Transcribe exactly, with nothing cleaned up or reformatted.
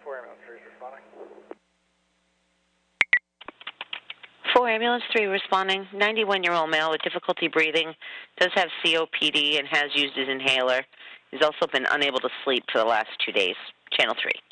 four ambulance three is responding. four ambulance three responding. ninety-one-year-old male with difficulty breathing, does have C O P D and has used his inhaler. He's also been unable to sleep for the last two days. Channel three.